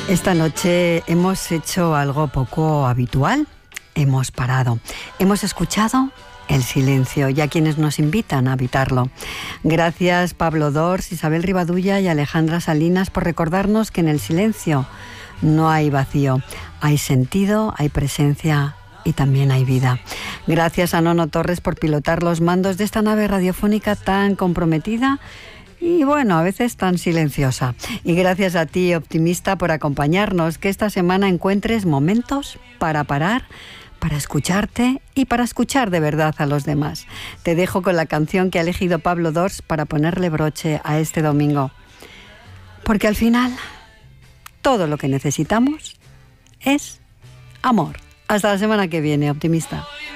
Esta noche hemos hecho algo poco habitual. Hemos parado. Hemos escuchado el silencio y a quienes nos invitan a habitarlo. Gracias Pablo Dors, Isabel Rivadulla y Alejandra Salinas por recordarnos que en el silencio no hay vacío. Hay sentido, hay presencia y también hay vida. Gracias a Nono Torres por pilotar los mandos de esta nave radiofónica tan comprometida y bueno, a veces tan silenciosa. Y gracias a ti, optimista, por acompañarnos. Que esta semana encuentres momentos para parar, para escucharte y para escuchar de verdad a los demás. Te dejo con la canción que ha elegido Pablo Dors para ponerle broche a este domingo. Porque al final, todo lo que necesitamos es amor. Hasta la semana que viene, optimista.